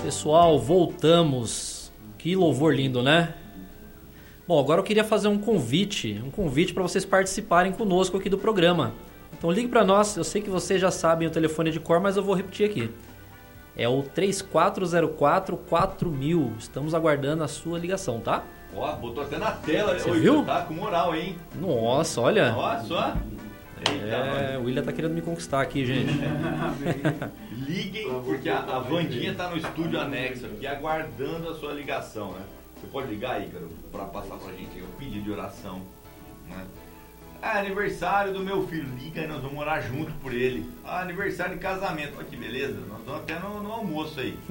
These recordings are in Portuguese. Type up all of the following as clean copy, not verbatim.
Pessoal, voltamos. Que louvor lindo, né? Bom, agora eu queria fazer um convite para vocês participarem conosco aqui do programa. Então ligue para nós, eu sei que vocês já sabem o telefone de cor, mas eu vou repetir aqui. É o 3404-4000. Estamos aguardando a sua ligação, tá? Ó, botou até na tela. Você viu? Tá com moral, hein? Nossa, olha. Ó, só. Eita, o William tá querendo me conquistar aqui, gente. Liguem, porque a Vandinha tá no estúdio anexo aqui, aguardando a sua ligação, né? Você pode ligar, Ícaro, pra passar pra gente aí um pedido de oração, né? Aniversário do meu filho, liga aí, nós vamos orar junto por ele. Aniversário de casamento, olha que beleza, nós estamos até no almoço aí.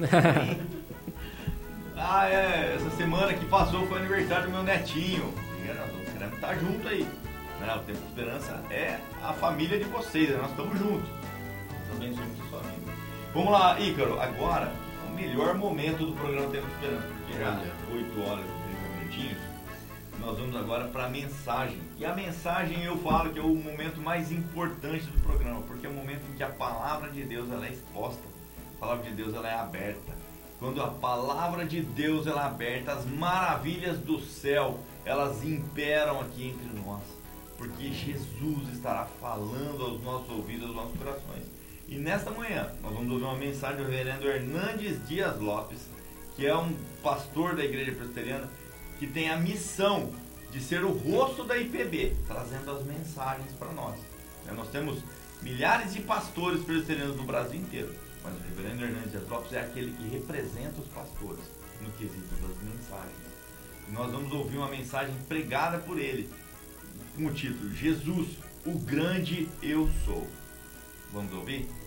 Essa semana que passou foi aniversário do meu netinho. Liga, nós queremos estar junto aí. O Tempo de Esperança é a família de vocês, né? Nós estamos juntos. Deus abençoe a sua vida. Vamos lá, Ícaro, agora o melhor momento do programa Tempo de Esperança, porque já 8 horas e 30 minutinhos. Nós vamos agora para a mensagem. E a mensagem eu falo que é o momento mais importante do programa, porque é o momento em que a palavra de Deus ela é exposta, a palavra de Deus ela é aberta. Quando a palavra de Deus ela é aberta, as maravilhas do céu elas imperam aqui entre nós, porque Jesus estará falando aos nossos ouvidos, aos nossos corações. E nesta manhã nós vamos ouvir uma mensagem do reverendo Hernandes Dias Lopes, que é um pastor da Igreja Presbiteriana, que tem a missão de ser o rosto da IPB, trazendo as mensagens para nós. Nós temos milhares de pastores presbiterianos do Brasil inteiro, mas o reverendo Hernandes Dias Lopes é aquele que representa os pastores no quesito das mensagens. E nós vamos ouvir uma mensagem pregada por ele, com o título Jesus, o grande eu sou. Vamos ouvir?